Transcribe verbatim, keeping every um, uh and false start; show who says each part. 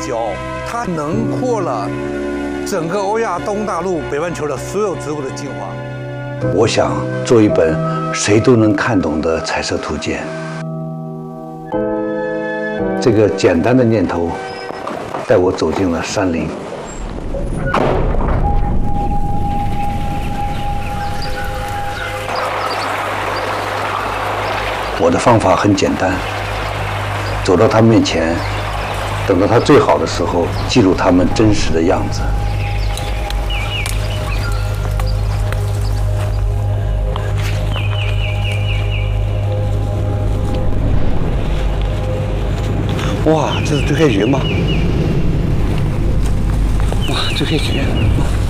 Speaker 1: 骄傲，它囊括了整个欧亚东大陆北半球的所有植物的进化。
Speaker 2: 我想做一本谁都能看懂的彩色图鉴。这个简单的念头带我走进了山林。我的方法很简单，走到他面前，等到他最好的时候，记录他们真实的样子。哇，这是堆开蕨吗？哇，堆开蕨！